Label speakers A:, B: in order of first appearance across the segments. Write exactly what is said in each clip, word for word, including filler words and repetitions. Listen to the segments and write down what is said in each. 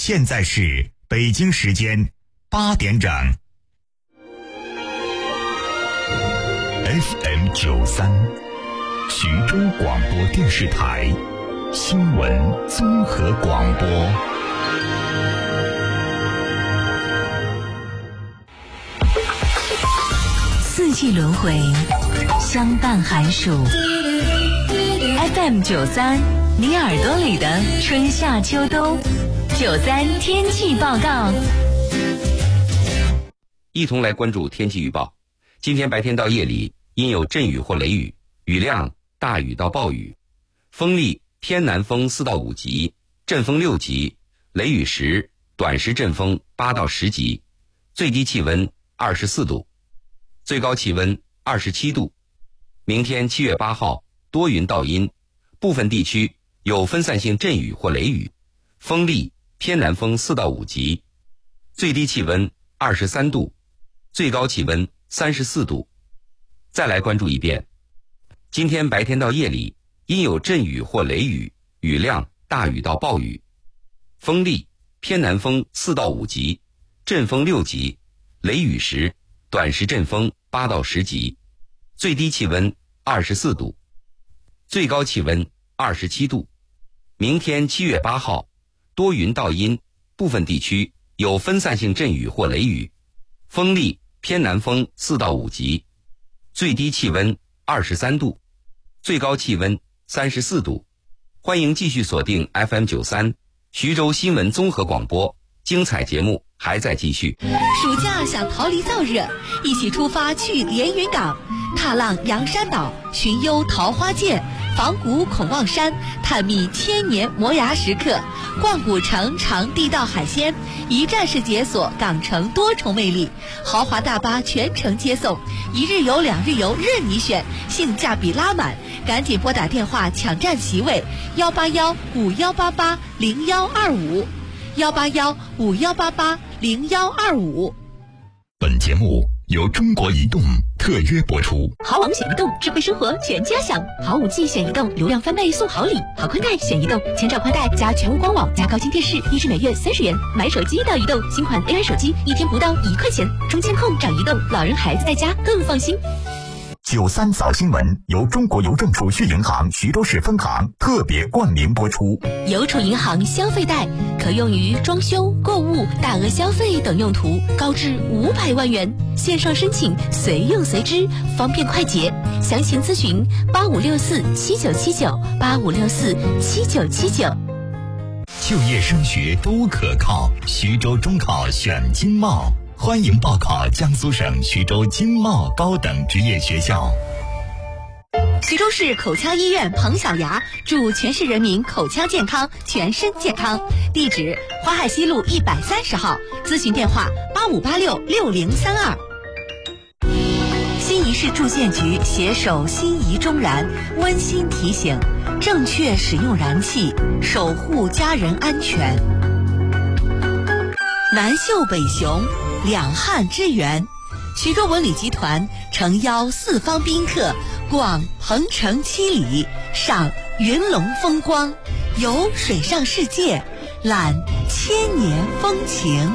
A: 现在是北京时间八点整。F M 九三，徐州广播电视台新闻综合广播。
B: 四季轮回，相伴寒暑。F M 九三，你耳朵里的春夏秋冬。九三天气报告，
C: 一同来关注天气预报。今天白天到夜里阴有阵雨或雷雨，雨量大雨到暴雨，风力偏南风四到五级，阵风六级，雷雨时短时阵风八到十级，最低气温二十四度，最高气温二十七度。明天七月八号多云到阴，部分地区有分散性阵雨或雷雨，风力偏南风四到五级，最低气温二十三度，最高气温三十四度。再来关注一遍，今天白天到夜里阴有阵雨或雷雨，雨量大雨到暴雨，风力偏南风四到五级，阵风六级，雷雨时短时阵风八到十级，最低气温二十四度，最高气温二十七度。明天七月八号多云到阴，部分地区有分散性阵雨或雷雨，风力偏南风四到五级，最低气温二十三度，最高气温三十四度。欢迎继续锁定 F M 九三 徐州新闻综合广播，精彩节目还在继续。
D: 暑假想逃离燥热，一起出发去连云港，踏浪洋山岛，寻幽桃花涧，访古孔望山，探秘千年磨牙时刻，逛古城尝地道海鲜，一站式解锁港城多重魅力，豪华大巴全程接送，一日游两日游任你选，性价比拉满，赶紧拨打电话抢占席位，幺八幺五幺八八零幺二五，幺八幺五幺八八零幺二五。
A: 本节目由中国移动特约播出。
E: 好网选移动，智慧生活全家享。好五 G 选移动，流量翻倍送好礼。好宽带选移动，千兆宽带加全屋光网加高清电视，一支每月三十元。买手机到移动，新款 A I 手机一天不到一块钱。中监控找移动，老人孩子在家更放心。
A: 九三早新闻由中国邮政储蓄银行徐州市分行特别冠名播出。
E: 邮储银行消费贷可用于装修、购物、大额消费等用途，高至五百万元。线上申请，随用随支，方便快捷。详情咨询八五六四七九七九八五六四七九七九。
A: 就业升学都可靠，徐州中考选经贸。欢迎报考江苏省徐州经贸高等职业学校。
D: 徐州市口腔医院彭小牙祝全市人民口腔健康，全身健康。地址：淮海西路一百三十号，咨询电话八五八六六零三二。新仪市住建局携手新仪中燃温馨提醒：正确使用燃气，守护家人安全。南秀北雄，两汉之源。徐州文旅集团诚邀四方宾客逛鹏城七里，赏云龙风光，游水上世界，览千年风情。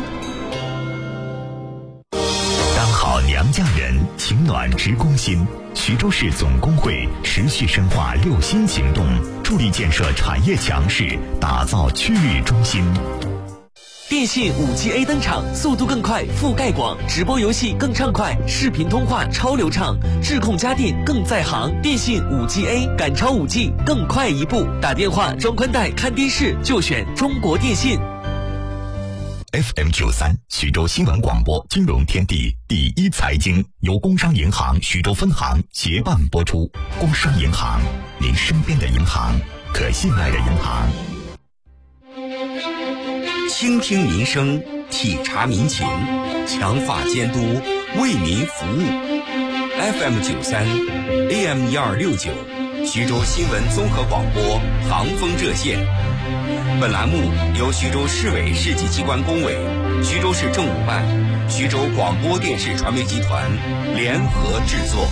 A: 当好娘家人，情暖直攻心。徐州市总工会持续深化六新行动，助力建设产业强势，打造区域中心。
F: 电信 五 G A 登场，速度更快，覆盖广，直播游戏更畅快，视频通话超流畅，智控家电更在行。电信 五 G A 赶超 五 G， 更快一步。打电话、装宽带、看电视就选中国电信。
A: F M 九三徐州新闻广播金融天地第一财经由工商银行徐州分行协办播出。工商银行，您身边的银行，可信赖的银行。
C: 倾听民生，体察民情，强化监督，为民服务。F M 九三 A M 一二六九徐州新闻综合广播航风热线。本栏目由徐州市委市级机关工委、徐州市政务办、徐州广播电视传媒集团联合制作。